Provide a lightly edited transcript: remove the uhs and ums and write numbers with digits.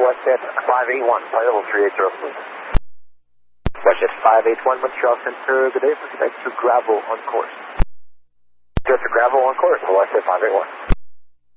WestJet 581, flight level 380 smooth. WestJet 581, Montreal Center, good day, connect to gravel on course. Just to gravel on course, WestJet 581.